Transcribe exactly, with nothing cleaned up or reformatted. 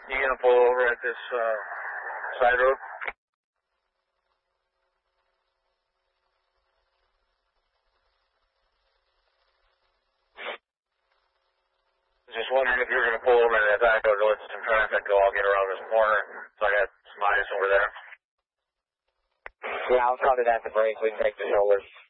You gonna pull over at this uh, side road? Just wondering if you're gonna pull over at that side road to let some traffic go. I'll get around this corner, so I got some eyes over there. Yeah, I'll call it at the break. We can take the shoulders.